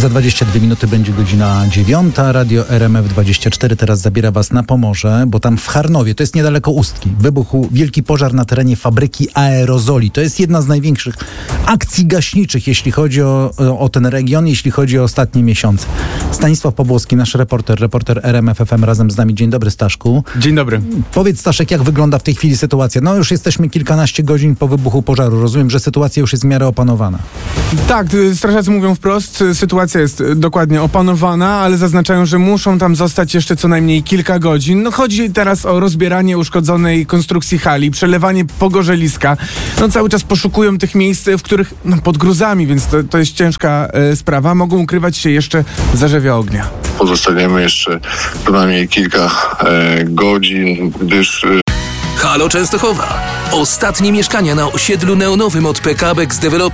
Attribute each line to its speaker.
Speaker 1: Za 22 minuty będzie godzina 9. Radio RMF24 teraz zabiera was na Pomorze, bo tam w Charnowie, to jest niedaleko Ustki, wybuchł wielki pożar na terenie fabryki aerozoli. To jest jedna z największych akcji gaśniczych, jeśli chodzi o ten region, jeśli chodzi o ostatnie miesiące. Stanisław Pawłowski, nasz reporter RMF FM razem z nami. Dzień dobry, Staszku.
Speaker 2: Dzień dobry.
Speaker 1: Powiedz, Staszek, jak wygląda w tej chwili sytuacja? No już jesteśmy kilkanaście godzin po wybuchu pożaru. Rozumiem, że sytuacja już jest w miarę opanowana.
Speaker 2: Tak, strażacy mówią wprost, sytuacja jest dokładnie opanowana, ale zaznaczają, że muszą tam zostać jeszcze co najmniej kilka godzin. No chodzi teraz o rozbieranie uszkodzonej konstrukcji hali, przelewanie pogorzeliska. No cały czas poszukują tych miejsc, w których pod gruzami, więc to jest ciężka sprawa. Mogą ukrywać się jeszcze zarzewia ognia.
Speaker 3: Pozostaniemy jeszcze co najmniej kilka godzin, gdyż...
Speaker 4: Halo Częstochowa. Ostatnie mieszkania na osiedlu neonowym od PKB Developers